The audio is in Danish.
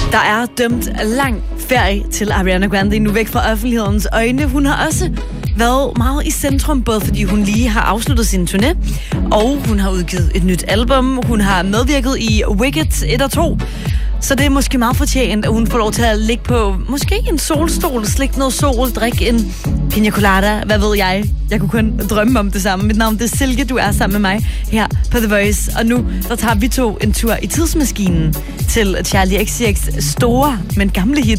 Der er dømt lang ferie til Ariana Grande, nu væk fra offentlighedens øjne. Hun har også været meget i centrum, både fordi hun lige har afsluttet sin turné, og hun har udgivet et nyt album. Hun har medvirket i Wicked 1 og 2. Så det er måske meget fortjent, at hun får lov til at ligge på måske en solstol, slikke noget sol, drikke en pina colada, hvad ved jeg. Jeg kunne kun drømme om det samme. Mit navn det er Silke, du er sammen med mig her på The Voice. Og nu der tager vi to en tur i tidsmaskinen til Charli XCX store, men gamle hit.